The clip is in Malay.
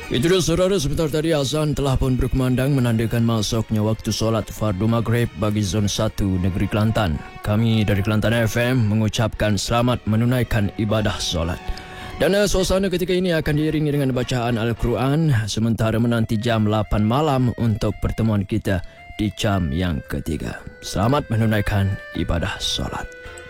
Itu dia saudara, sebentar tadi azan telah pun berkumandang menandakan masuknya waktu solat fardu maghrib bagi Zon 1 Negeri Kelantan. Kami dari Kelantan FM mengucapkan selamat menunaikan ibadah solat. Dan suasana ketika ini akan diiringi dengan bacaan Al-Quran sementara menanti jam 8 malam untuk pertemuan kita di jam yang ketiga. Selamat menunaikan ibadah solat.